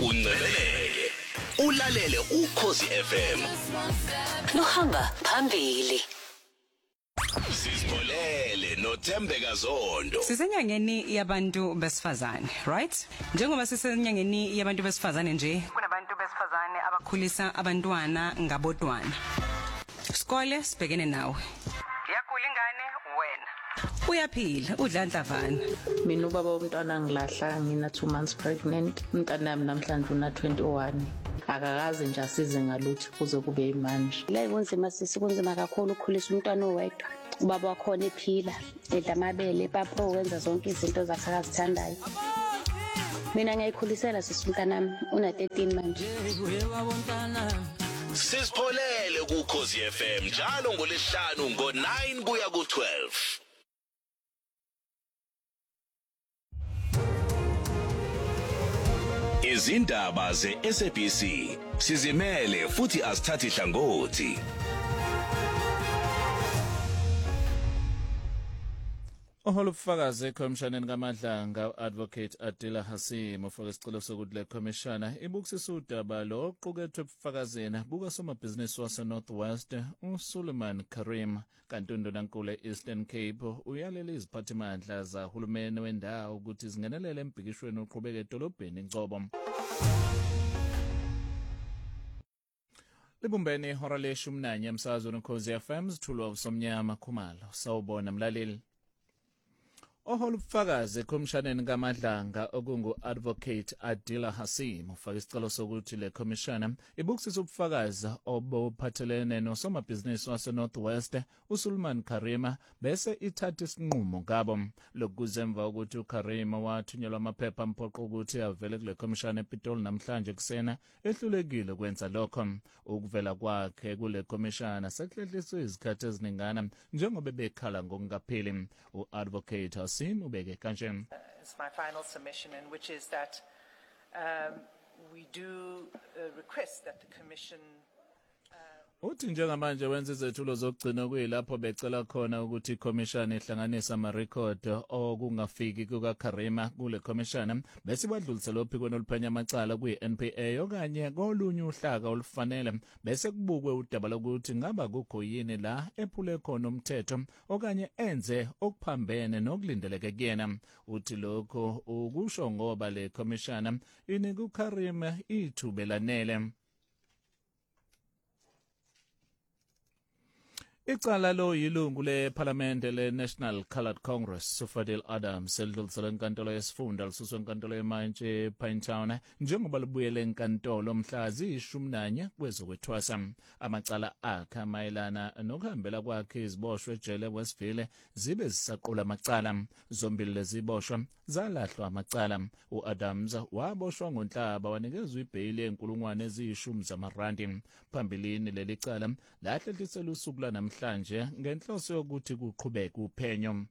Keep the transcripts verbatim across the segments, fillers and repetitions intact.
Unebeleke. Ulalele uKhosi F M. Lohamba phambili. Sizipholele noThembeka Zondo. Sisenyangeni yabantu besifazane, right? Njengoba sisenyangeni yabantu besifazane nje, kunabantu besifazane abakhulisa abantwana ngabodwana. Skole sibhekene nawe. Yakhula ingane wena. Uyaphila, udla Ndlavana. Mina ubaba womntwana ngilahla ngina two months pregnant. Umntwana nami namhlanje una twenty-one. Akakaze nje asize ngaluthi kuze kube imanje. Le kunzima sisi kunzima kakhulu ukukhulisa umntwana owedwa. Ubaba wakhona ephila, edla amabele, papa wenza zonke izinto zakhe akazithandayo. Mina ngiyikhulisela sisi umntanami una thirteen manje. Sizipholele kuKhosi F M njalo ngolesihlanu ngo nine kuya ku twelve. Izindaba ze-S A B C sizimele futhi asithathi hlangothi. Oholo ubufakazi ekhomshaneni kaMadlanga Advocate Adila Hasim ufake isicelo sokuthi le commissioner ibukisisa udaba lo oqukethwe ebufakazini buka somabhizinisi wase Northwest uSuleiman Karim kanti uNdunankulu eEastern Cape uyalele iziphathimandla zahulumeni wendawo ukuthi zingenelele embhikishweni oqhubeka edolobheni Ngcobo. Libumbeni ihora leshumi nanye emsakazweni Ukhozi F M sithulwa usomnyama Khumalo sawubona mlaleli. Oholo ubufakazi ekhomshaneni kaMadlanga okungu Advocate Adila Hasim ufake isicelo sokuthi le commissioner ibukisisa ubufakazi obuphathelene nosomabhizinisi wase Northwest uSuleiman Karima bese ithatha isinqumo ngabo lokuzemva ukuthi uKarima wathunyelwa amaphepha amphoqo ukuthi avele kule commissioner ePitoli namhlanje kusena ehlulekile kwenza lokho ukuvela kwakhe kule commissioner sekuhlehliswe izikhathi eziningana njengoba bekhala ngokungapheli uAdvocate Sim ubeke kanje. It's my final submission, and which is that um, we do uh, request that the Commission uthi njengamanje wenza izethulo zokugcina kuyilapho becela khona ukuthi iCommission ihlanganisa ama-record okungafiki kukaKarima kule commission bese badlulisela ophikweni oluphenya amacala kwi-N P A okanye kolunye uhlaka olufanele bese kubukwe udaba lokuthi ngaba kukho yini la ephule khona umthetho okanye enze okuphambene nokulindeleke kuyena. Uthi lokho ukusho ngoba le commission inika uKarima ithuba elanele. Icala lo yilungu leParliament le-National Coloured Congress Sufadil Adams elidlulisela enkantolo yesifunda lisuswa enkantolo yemantshi ePinetown njengoba libuyele enkantolo mhla ziyishumi nanye kwezokwethwasa. Amacala akhe amayelana nokuhambela kwakhe iziboshwa ejele Westville zibe zisaqula amacala. Zombili leziboshwa zalahlwa amacala. U-Adams waboshwa ngoNhlaba wanikezwa ibheyili yenkulungwane eziyishumi zamarandi. Phambilini leli cala lahlehlisela usuku lanamhlanje mhlanje ngenhloso yokuthi kuqhubeke uphenyo.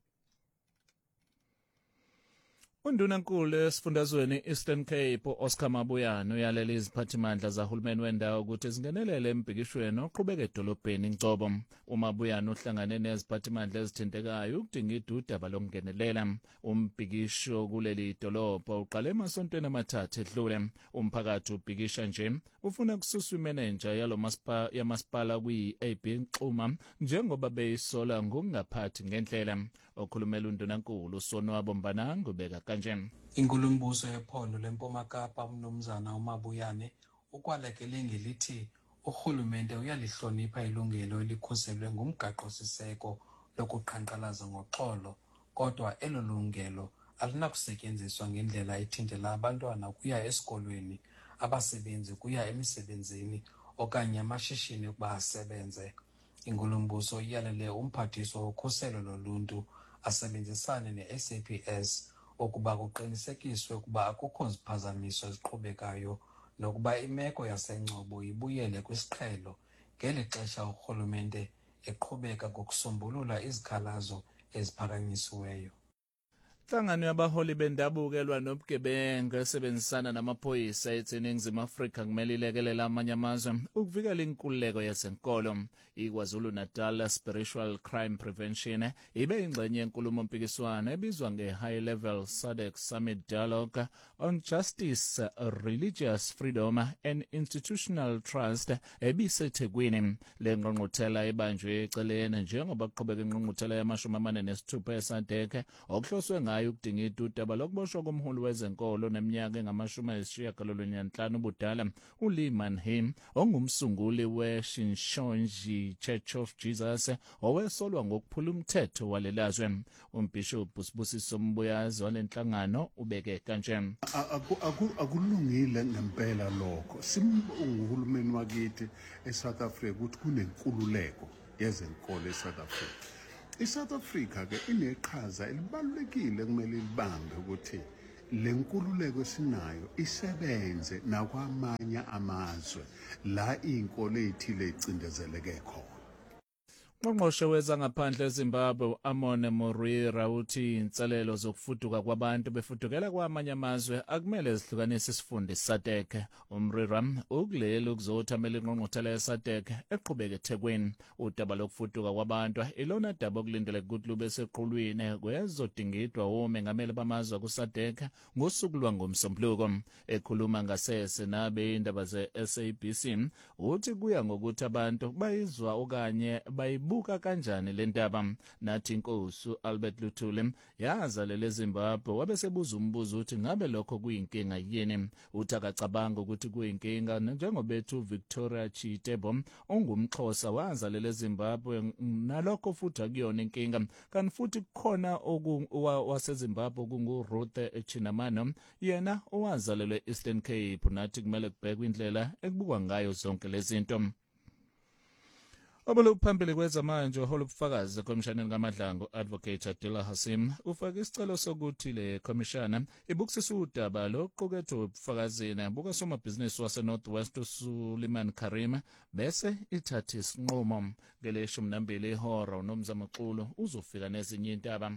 Undunankulu esifundazweni Eastern Cape Oscar Mabuyane uyalele iziphathimandla zahulumeni wendawo ukuthi zingenelele embhikishweni oqhubeka edolobheni Ngcobo. uMabuyane uhlangane neziphathimandla ezithintekayo ukudinga idaba lokungenelela. Umbhikisho kuleli dolobha uqale emasontweni amathathu edlule. Umphakathi ubhikisha nje ufuna kususwa imeneja yalo masipala yamasipala kwi-A B Nxuma njengoba beyisola ngokungaphathi ngendlela. Okhulumela uNdunankulu uSonwabo Mbanango ubeka kanje. Inkulumbuso yephondo leMpuma Kapa uMnumzana uMabuyane ukwalekele ngelithi urhulumente uyalihlonipha ilungelo elikhuselwe ngumgaqo siseko lokuqhankqalaza ngoxolo kodwa elo lungelo alinakusetyenziswa ngendlela ethintela abantwana kuya esikolweni, abasebenzi kuya emisebenzini okanye amashishini ukuba asebenze. Inkulumbuso iyalele umphathiswa wokhuselo loluntu asebenzisane ne-S A P S ukuba kuqinisekiswe ukuba akukho ziphazamiso eziqhubekayo nokuba imeko yaseNgcobo ibuyele kwisiqhelo ngeli xesha urhulumente eqhubeka ngokusombulula izikhalazo eziphakanyisiweyo. Inhlangano yabaholi bendabuko elwa nobugebengu esebenzisana namaphoyisa eNingizimu Afrika kumele ilekelela amanye amazwe ukuvikela inkululeko yezenkolo. iKwaZulu Natal Spiritual Crime Prevention ibe ingxenye yenkulumo mpikiswano ebizwa nge-High Level S A D C Summit Dialogue on Justice, Religious Freedom and Institutional Trust ebiseThekwini. Le ngqongqothela ebanjwe eceleni njengoba kuqhubeka ingqongqothela yamashumi amane nesithupha e-S A D C okuhloswe ngayo ukudingida udaba lokuboshwa komholi wezenkolo neminyaka engamashumi ayisishiyagalolunye nanhlanu ubudala uLee Man-Hee ongumsunguli we-Shinshonji Church of Jesus owesolwa ngokuphula umthetho walelazwe. Umbishop Sibusiso Mbuyazi walenhlangano ubeke kanje: akulungile ngempela lokho simungulumeni wakithi eSouth Africa ukuthi kunenkululeko yezenkolo eSouth Africa. iSouth Africa ke ineqhaza elibalulekile kumele libambe ukuthi lenkululeko esinayo isebenze nakwamanye amazwe la inkolo ethile icindezeleke khona. Ungqongqoshe wezangaphandle eZimbabwe Amon Murira uthi inselelo zokufuduka kwabantu befudukela kwamanye amazwe akumele zihlukanise isifundo S A D C. Umrira ukulele ukuzothamela ingqongqothela ye-S A D C eqhubeka eThekwini. Udaba lokufuduka kwabantu ilona daba okulindeleke ukuthi lube seqhulwini kwezodingidwa umengameli bamazwe ku-S A D C ngosuku lwangoMsombuluko. Ekhuluma ngasese nabe indaba ze-S A B C uthi kuya ngokuthi abantu bayizwa okanye bayibu buka kanjani lendaba. Nathi inkosi Albert Luthuli yazalela eZimbabwe wabesebuza umbuzo uthi ngabe lokho kuyinkinga yini. Uthi akacabanga ukuthi kuyinkinga njengoba ethu Victoria Chitebo ongumXhosa wazalela eZimbabwe nalokho futhi akuyona inkinga. Kanti futhi kukhona waseZimbabwe kunguRuth Chinamano yena owazalelwa eEastern Cape. Nathi kumele kubhekwe indlela ekubukwa ngayo zonke lezi zinto. Obalo phambili kwezamanje oholo ubufakazi eKhomishaneni kaMadlango Advocate Adila Hasim ufake isicelo sokuthi le khomishana ibukisisa udaba loqukethwe ubufakazini buka somabhizinisi waseNorth West Suleiman Karim bese ithatha isinqumo ngeleshumi nambili ihora uNomzamo Xulu uzofika nezinye indaba.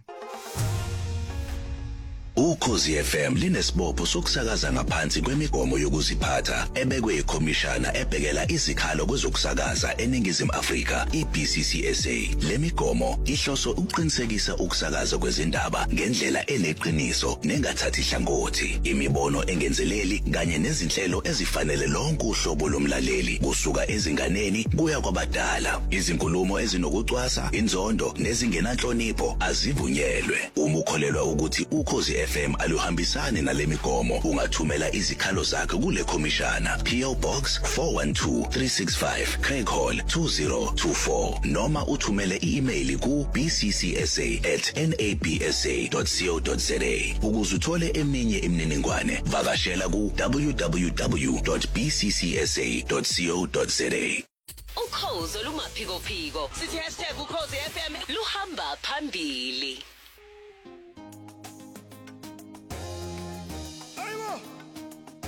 Ukhozi F M linesibopho sokusakaza ngaphansi kwemigomo yokuziphatha ebekwe ikhomishana ebhekela izikhalo kwezokusakaza eNingizimu Afrika i-B C C S A. Le migomo ihloso ukuqinisekisa ukusakaza kwezindaba ngendlela eneqiniso nengathathi hlangothi, imibono engenzeleli kanye nezinhlelo ezifanele lonke uhlobo lomlaleli kusuka ezinganeni kuya kwabadala. Izinkulumo ezinokucwasa, inzondo nezingenanhlonipho azivunyelwe. Uma ukholelwa ukuthi Ukhozi F M aluhambisani nalemigomo ungathumela izikhalo zakhe kule khomishana P O Box four one two three six five Craig Hall two zero two four noma uthumele i-email ku b c c s a at n a b s a dot co dot z a. Ukuze uthole eminye imininingwane vakashela ku w w w dot b c c s a dot co dot z a. Ukhozi olumaphiko phiko sithi hashtag ukhozi F M luhamba phambili.